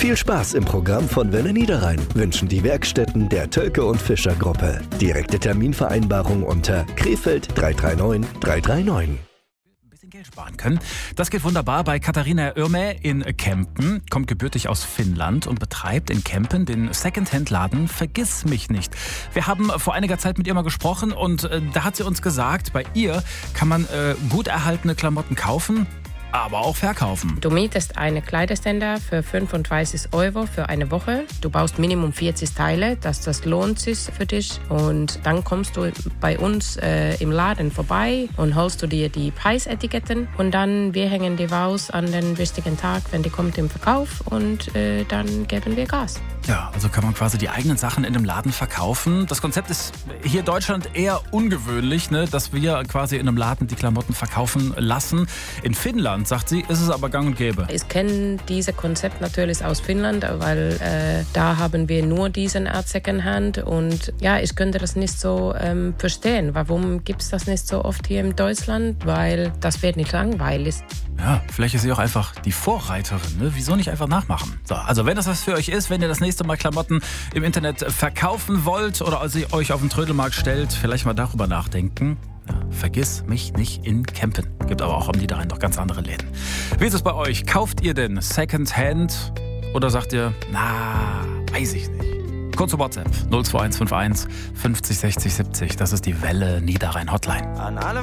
Viel Spaß im Programm von Welle Niederrhein wünschen die Werkstätten der Tölke und Fischer Gruppe. Direkte Terminvereinbarung unter Krefeld 339 339. Geld sparen können. Das geht wunderbar bei Katharina Yrmä in Kempen, kommt gebürtig aus Finnland und betreibt in Kempen den Secondhand-Laden Vergiss mich nicht. Wir haben vor einiger Zeit mit ihr mal gesprochen und da hat sie uns gesagt, bei ihr kann man gut erhaltene Klamotten kaufen, aber auch verkaufen. Du mietest eine Kleiderständer für 35 € für eine Woche. Du baust Minimum 40 Teile, dass das lohnt sich für dich. Und dann kommst du bei uns im Laden vorbei und holst du dir die Preisetiketten. Und dann wir hängen die raus an den wichtigen Tag, wenn die kommt im Verkauf. Und dann geben wir Gas. Ja, also kann man quasi die eigenen Sachen in dem Laden verkaufen. Das Konzept ist hier in Deutschland eher ungewöhnlich, ne, dass wir quasi in einem Laden die Klamotten verkaufen lassen. In Finnland, sagt sie, ist es aber gang und gäbe. Ich kenne dieses Konzept natürlich aus Finnland, weil da haben wir nur diesen Art Secondhand. Und ja, ich könnte das nicht so verstehen. Warum gibt es das nicht so oft hier in Deutschland? Weil das wird nicht langweilig. Ja, vielleicht ist sie auch einfach die Vorreiterin, ne? Wieso nicht einfach nachmachen? So, also wenn das was für euch ist, wenn ihr das nächste Mal Klamotten im Internet verkaufen wollt oder als ihr euch auf den Trödelmarkt stellt, vielleicht mal darüber nachdenken. Ja, Vergiss mich nicht in Kempen. Gibt aber auch am Niederrhein noch ganz andere Läden. Wie ist es bei euch? Kauft ihr denn Secondhand oder sagt ihr, na, weiß ich nicht? Kurze WhatsApp 02151 50 60 70. Das ist die Welle Niederrhein Hotline. An alle